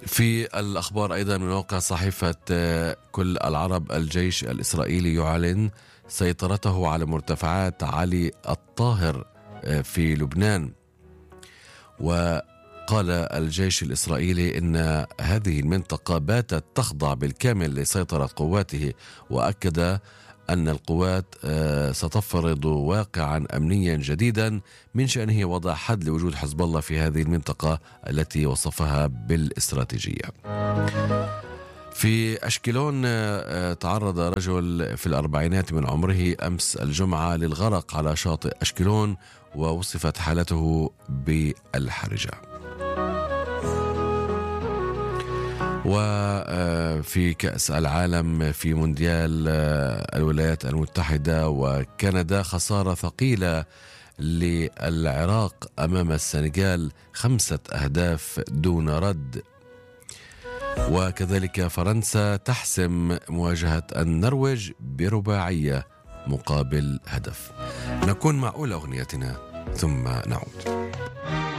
في الأخبار أيضا من موقع صحيفة كل العرب، الجيش الإسرائيلي يعلن سيطرته على مرتفعات علي الطاهر في لبنان. وقال الجيش الإسرائيلي إن هذه المنطقة باتت تخضع بالكامل لسيطرة قواته، وأكد أن القوات ستفرض واقعا أمنيا جديدا من شأنه وضع حد لوجود حزب الله في هذه المنطقة التي وصفها بالاستراتيجية. في أشكلون تعرض رجل في الأربعينات من عمره أمس الجمعة للغرق على شاطئ أشكلون، ووصفت حالته بالحرجة. وفي كأس العالم في مونديال الولايات المتحدة وكندا، خسارة ثقيلة للعراق أمام السنغال 5 أهداف دون رد. وكذلك فرنسا تحسم مواجهة النرويج برباعية مقابل هدف. نكون مع أولى أغنيتنا ثم نعود.